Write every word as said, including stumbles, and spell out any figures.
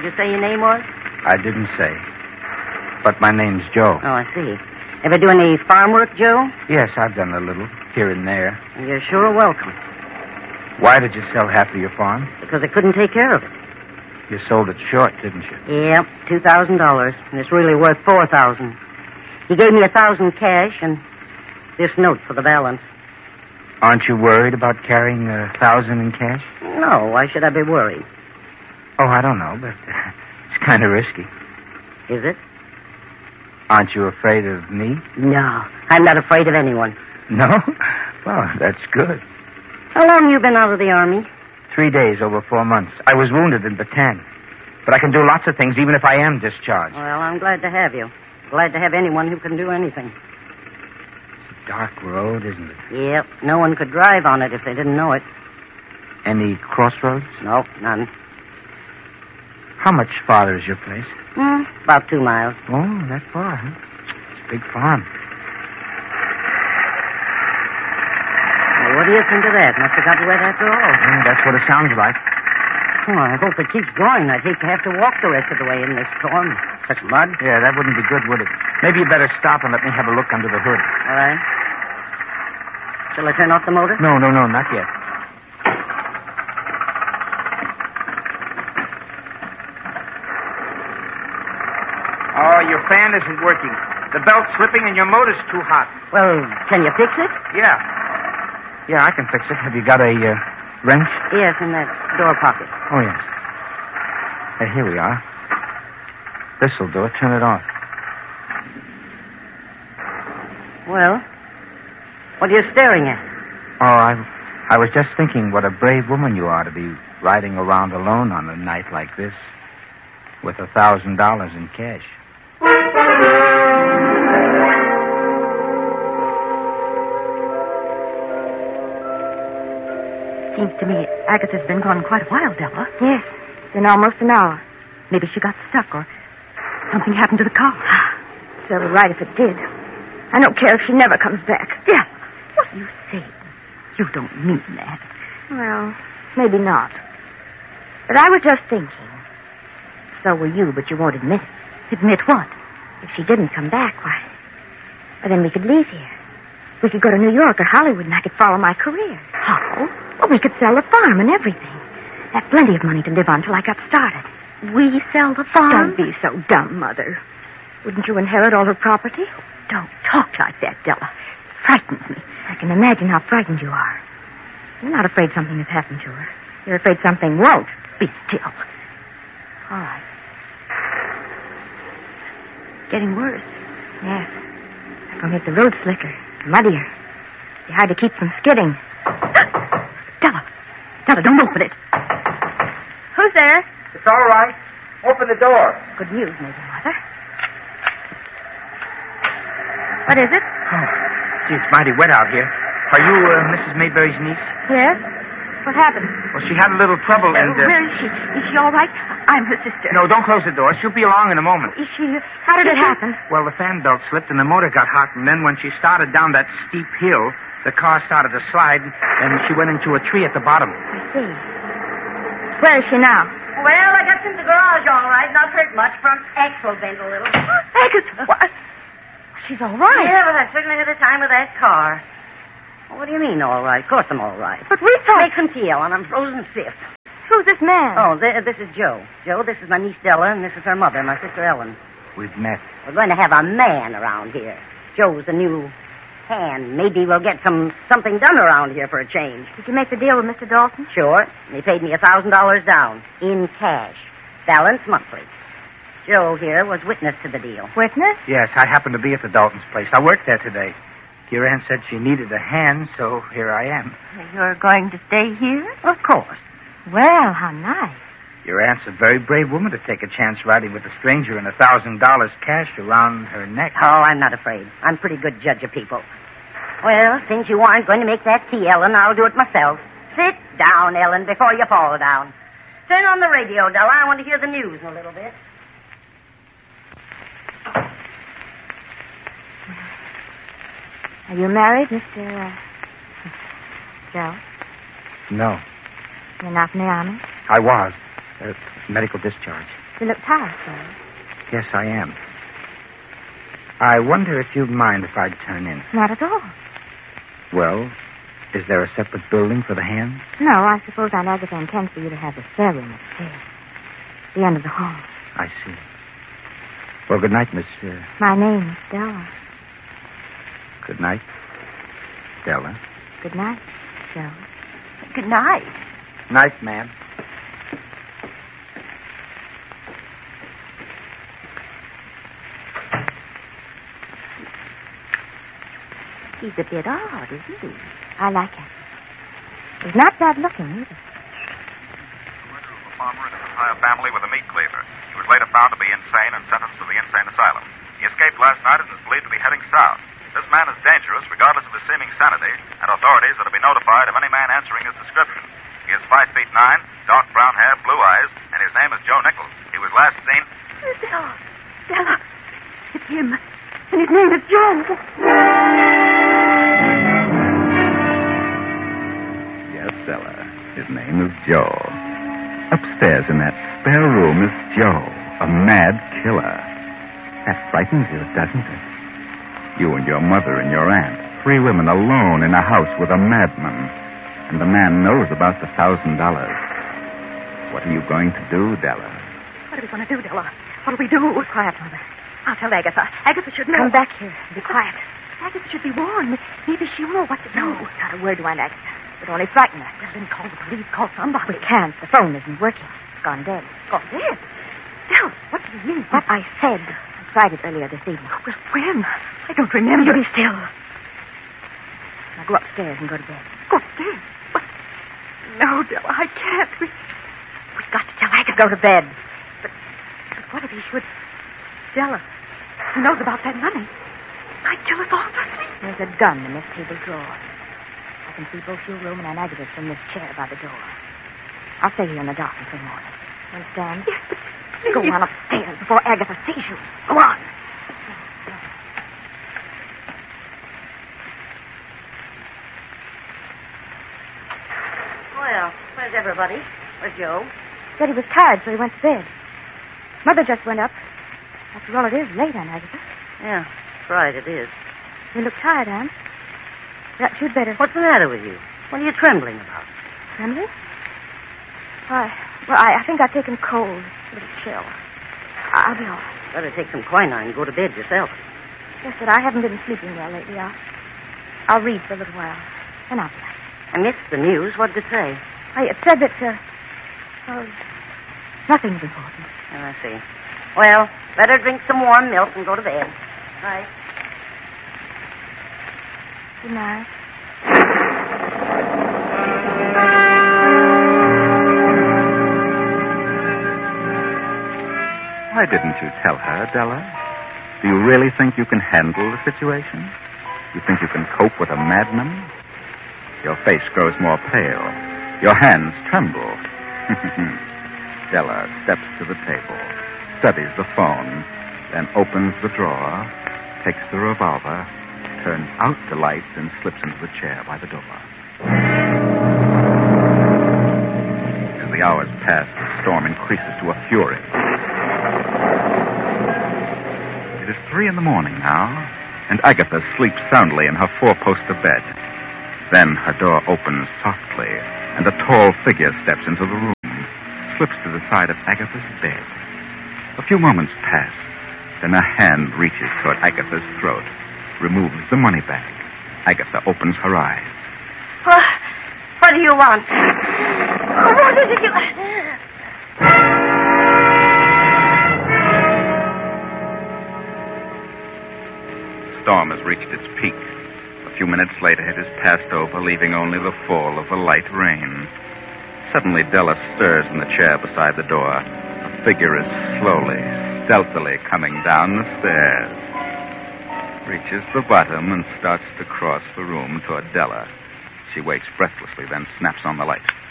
Did you say your name was? I didn't say. But my name's Joe. Oh, I see. Ever do any farm work, Joe? Yes, I've done a little, here and there. You're sure welcome. Why did you sell half of your farm? Because I couldn't take care of it. You sold it short, didn't you? Yep, two thousand dollars. And it's really worth four thousand dollars. He gave me a thousand cash and this note for the balance. Aren't you worried about carrying a thousand in cash? No, why should I be worried? Oh, I don't know, but uh, it's kind of risky. Is it? Aren't you afraid of me? No, I'm not afraid of anyone. No? Well, that's good. How long you been out of the Army? Three days over four months. I was wounded in Bataan. But I can do lots of things, even if I am discharged. Well, I'm glad to have you. Glad to have anyone who can do anything. It's a dark road, isn't it? Yep, no one could drive on it if they didn't know it. Any crossroads? No, none. How much farther is your place? Hmm, about two miles. Oh, that far, huh? It's a big farm. Well, what do you think of that? Must have got wet after all. Yeah, that's what it sounds like. Oh, I hope it keeps going. I'd hate to have to walk the rest of the way in this storm. Such mud. Yeah, that wouldn't be good, would it? Maybe you better stop and let me have a look under the hood. All right. Shall I turn off the motor? No, no, no, not yet. Oh, your fan isn't working. The belt's slipping and your motor's too hot. Well, can you fix it? Yeah. Yeah, I can fix it. Have you got a uh, wrench? Yes, in that door pocket. Oh, yes. Uh, here we are. This'll do it. Turn it off. Well, what are you staring at? Oh, I, I was just thinking what a brave woman you are to be riding around alone on a night like this with a thousand dollars in cash. Seems to me Agatha's been gone quite a while, Della. Yes, it's been almost an hour. Maybe she got stuck or something happened to the car. Serve her right if it did. I don't care if she never comes back. Della, what are you saying? You don't mean that. Well, maybe not. But I was just thinking. So were you, but you won't admit it. Admit what? If she didn't come back, why, well, then we could leave here. We could go to New York or Hollywood and I could follow my career. How? Well, we could sell the farm and everything. Have plenty of money to live on till I got started. We sell the farm? Don't be so dumb, Mother. Wouldn't you inherit all her property? Don't talk like that, Della. It frightens me. I can imagine how frightened you are. You're not afraid something has happened to her. You're afraid something won't. Be still. All right. Getting worse. Yes. It's going to make the road slicker, muddier. Be hard to keep from skidding. Della. Della, don't open it. Who's there? It's all right. Open the door. Good news, maybe, Mother. What is it? Oh, gee, it's mighty wet out here. Are you uh, Missus Mayberry's niece? Yes? What happened? Well, she had a little trouble and... Uh... Where is she? Is she all right? I'm her sister. No, don't close the door. She'll be along in a moment. Is she... How did it happen? Well, the fan belt slipped and the motor got hot, and then when she started down that steep hill, the car started to slide, and she went into a tree at the bottom. I see. Where is she now? Well, I got in the garage all right. Not hurt much. Front axle bent a little. Agatha, what? She's all right. Yeah, but I certainly had a time with that car. Well, what do you mean, all right? Of course I'm all right. But we thought... Make some tea, Ellen. I'm frozen stiff. Who's this man? Oh, th- this is Joe. Joe, this is my niece Della, and this is her mother, my sister Ellen. We've met. We're going to have a man around here. Joe's the new hand. Maybe we'll get some something done around here for a change. Did you make the deal with Mister Dalton? Sure. And he paid me a thousand dollars down in cash, balance monthly. Joe here was witness to the deal. Witness? Yes, I happened to be at the Dalton's place. I worked there today. Your aunt said she needed a hand, so here I am. You're going to stay here? Of course. Well, how nice. Your aunt's a very brave woman to take a chance riding with a stranger and a thousand dollars cash around her neck. Oh, I'm not afraid. I'm a pretty good judge of people. Well, since you aren't going to make that tea, Ellen, I'll do it myself. Sit down, Ellen, before you fall down. Turn on the radio, Della. I want to hear the news in a little bit. Are you married, Mister Uh, Joe? No. You're not in the Army? I was. Uh, medical discharge. You look tired, sir. Yes, I am. I wonder if you'd mind if I'd turn in. Not at all. Well, is there a separate building for the hands? No, I suppose Aunt Agatha intends for you to have the spare room upstairs. The end of the hall. I see. Well, good night, Miss... Uh... My name is Della. Good night, Della. Good night, Joe. Good night. Night, ma'am. He's a bit odd, isn't he? I like him. He's not bad looking, either. Murder of a farmer and his entire family with a meat cleaver. He was later found to be insane and sentenced to the insane asylum. He escaped last night and is believed to be heading south. This man is dangerous, regardless of his seeming sanity, and authorities are to be notified of any man answering his description. He is five feet nine, dark brown hair, blue eyes, and his name is Joe Nichols. He was last seen... Della. Della. It's him. And his name is Joe. Yes, Della. His name is Joe. Upstairs in that spare room is Joe, a mad killer. That frightens you, doesn't it? You and your mother and your aunt, three women alone in a house with a madman. And the man knows about the thousand dollars. What are you going to do, Della? What are we going to do, Della? What'll we do? Quiet, Mother. I'll tell Agatha. Agatha should know. Come back here. Be quiet. Agatha should be warned. Maybe she will know what to do. No, not a word to Aunt Agatha. It would only frighten her. Well, then call the police. Call somebody. We can't. The phone isn't working. It's gone dead. Gone dead? Della, what do you mean? What I said. I tried it earlier this evening. Well, when? I don't remember. You be still. Now go upstairs and go to bed. Go upstairs? What? No, Della, I can't. We, we've got to tell Agatha. Go to bed. But, but what if he should... Della, he knows about that money. Might kill us all for sleep. There's a gun in this table drawer. I can see both your room and Aunt Agatha's from this chair by the door. I'll stay here in the dark until morning. You understand? Yes, but... Go on upstairs before Agatha sees you. Go on. Well, where's everybody? Where's Joe? Said he was tired, so he went to bed. Mother just went up. After all, it is late, Aunt Agatha. Yeah, that's right, it is. You look tired, Aunt. Perhaps you'd better... What's the matter with you? What are you trembling about? Trembling? Why, well, I, I think I've taken cold. A little chill. I'll be all right. Better take some quinine and go to bed yourself. Yes, but I haven't been sleeping well lately. I'll, I'll read for a little while. Then I'll be back. I missed the news. What did it say? I, it said that, uh... Well, nothing's important. Oh, I see. Well, better drink some warm milk and go to bed. Right. Good night. Why didn't you tell her, Della? Do you really think you can handle the situation? You think you can cope with a madman? Your face grows more pale. Your hands tremble. Della steps to the table, studies the phone, then opens the drawer, takes the revolver, turns out the lights, and slips into the chair by the door. As the hours pass, the storm increases to a fury. It is three in the morning now, and Agatha sleeps soundly in her four-poster bed. Then her door opens softly, and a tall figure steps into the room, slips to the side of Agatha's bed. A few moments pass, then a hand reaches toward Agatha's throat, removes the money bag. Agatha opens her eyes. What? What do you want? What is it you... The storm has reached its peak. A few minutes later, it has passed over, leaving only the fall of a light rain. Suddenly, Della stirs in the chair beside the door. A figure is slowly, stealthily coming down the stairs. Reaches the bottom and starts to cross the room toward Della. She waits breathlessly, then snaps on the light.